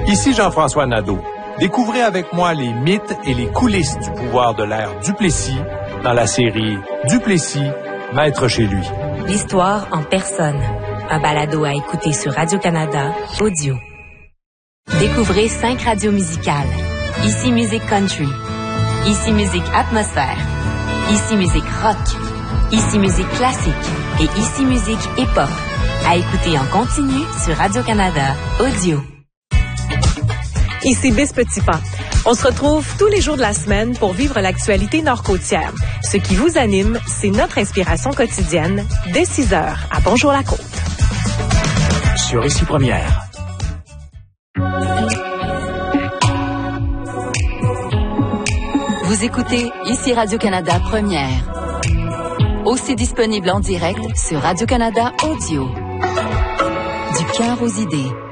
Ici Jean-François Nadeau. Découvrez avec moi les mythes et les coulisses du pouvoir de l'ère Duplessis dans la série Duplessis, maître chez lui. L'histoire en personne. Un balado à écouter sur Radio-Canada Audio. Découvrez 5 radios musicales. Ici Musique Country. Ici Musique Atmosphère. Ici Musique Rock. Ici Musique Classique. Et Ici Musique Hip-Hop. À écouter en continu sur Radio-Canada Audio. Ici Bis Petitpas. On se retrouve tous les jours de la semaine pour vivre l'actualité nord-côtière. Ce qui vous anime, c'est notre inspiration quotidienne, dès 6h à Bonjour la Côte. Sur Ici Première. Vous écoutez Ici Radio-Canada Première. Aussi disponible en direct sur Radio-Canada Audio. Du cœur aux idées.